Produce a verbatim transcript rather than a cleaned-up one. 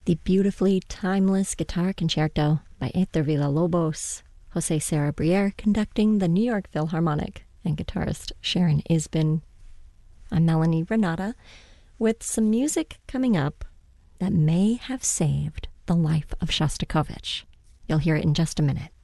The beautifully timeless guitar concerto by Héctor Villa-Lobos, Jose Serra Briere conducting the New York Philharmonic, and guitarist Sharon Isbin. I'm Melanie Renata with some music coming up that may have saved the life of Shostakovich. You'll hear it in just a minute.